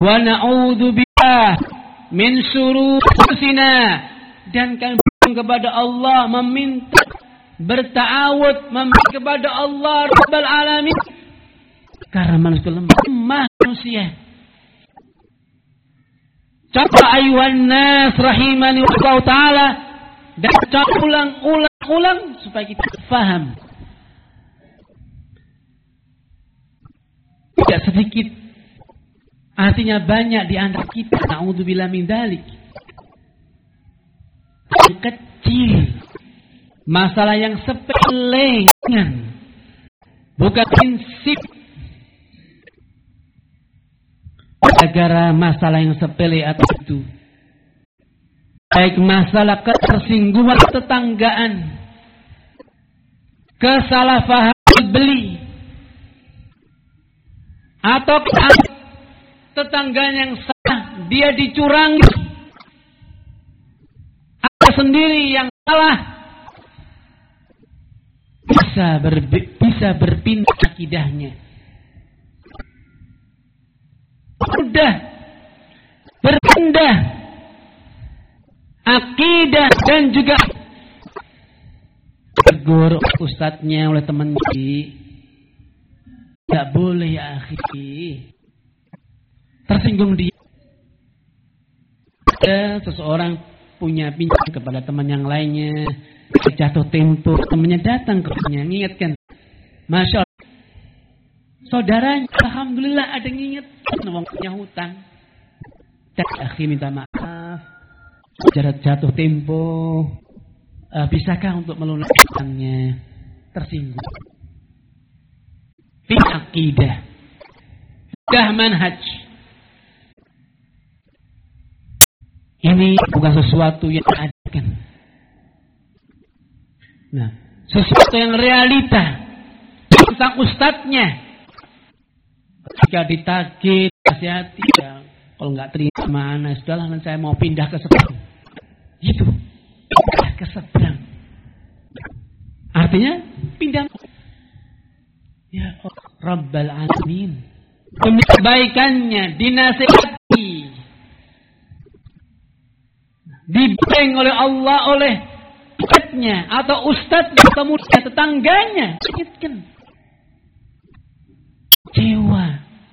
Wa na'udzubillah min syururi anfusina, dan kami kepada Allah meminta berta'awud, meminta kepada Allah Rabbul Alamin, karena manusia lemah manusia. Coba ayuhan nas rahimani wa ta'ala, dan ulang supaya kita faham. Tidak sedikit, artinya banyak di antara kita, na'udzubillah min dzalik, kecil, masalah yang sepele, bukan prinsip. Gara-gara masalah yang sepele atau itu, baik masalah ketersinggungan tetanggaan, kesalahpahaman beli, atau tetangga yang salah dia dicurangi, atau sendiri yang salah, bisa berpindah akidahnya. Sudah berpindah akidah dan juga tegur ustadznya oleh teman ini. Tidak boleh ya akhi, tersinggung dia. Ada seseorang punya pinjam kepada teman yang lainnya, jatuh tempo, temannya datang ke rumahnya, mengingatkan, Masya Allah, saudaranya, alhamdulillah ada yang ingat, nawang punya hutang. Dan akhi minta maaf, jatuh tempo, bisakah untuk melunasi hutangnya? Tersinggung. Fi aqidah, dah manhaj. Ini bukan sesuatu yang adakan. Nah, sesuatu yang realita tentang ustadznya. Jika ditagih, nasihati, ya, kalau nggak terima mana, sudahlah, saya mau pindah ke seberang. Gitu, pindah ke seberang. Artinya pindah. Ya Rabbal Alamin, demi kebaikannya dinasihati, dibeng oleh Allah, oleh ustadznya atau ustadznya, kemudian tetangganya, ingatkan, kecewa.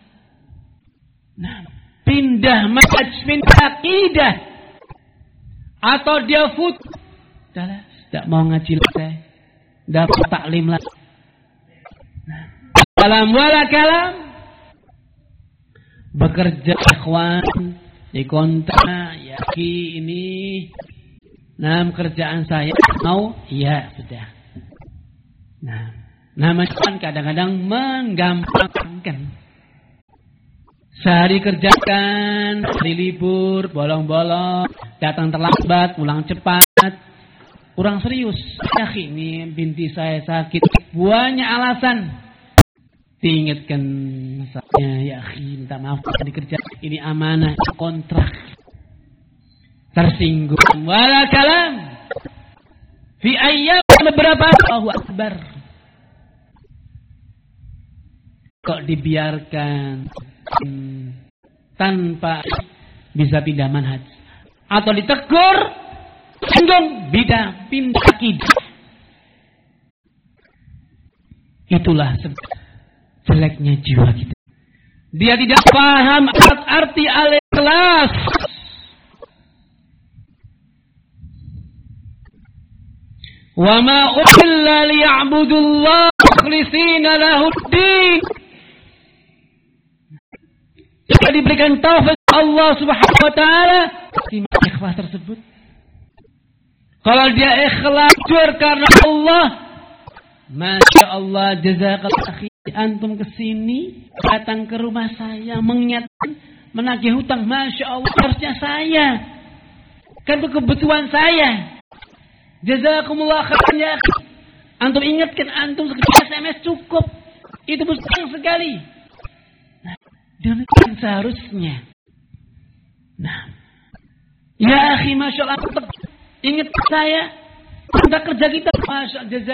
Nah, pindah manhaj, pindah akidah, atau dia sudahlah, tidak mau ngaji lagi, dapat taklim lagi. Nah, kalam wala kalam, bekerja ikhwan di kontra, ya ini, nah kerjaan saya mau, iya sudah. Nah, namanya kan kadang-kadang menggampangkan. Sehari kerjakan, hari libur, bolong-bolong, datang terlambat, pulang cepat, kurang serius. Ya ini binti saya sakit, banyak alasan. Diingatkan saya, ya akhi, minta maaf tadi kerja, ini amanah, kontrak. Tersinggung, wala kalam. Fi ayyam, beberapa, Allahu Akbar. Kok dibiarkan tanpa bisa pindah manhaj, atau ditegur, singgung, pindah akidah. Itulah jeleknya jiwa kita. Dia tidak paham arti al-ikhlas. Wa ma ukhilla liya'budullah mukhlisina lahud-din. Jika diberikan taufik Allah Subhanahu wa taala, ikhlas tersebut. Kalau dia ikhlas karena Allah, Masya Allah, jazakallah akhi, antum kesini, datang ke rumah saya, mengingatkan, menagih hutang, Masya Allah, harusnya saya. Kan itu kebutuhan saya. Jazakumullah khairan ya akhi. Antum ingatkan, antum sekedar SMS cukup. Itu besar sekali. Nah, demikian seharusnya. Nah, ya akhi, Masya Allah, ingat saya, kita kerja kita, Masya Allah,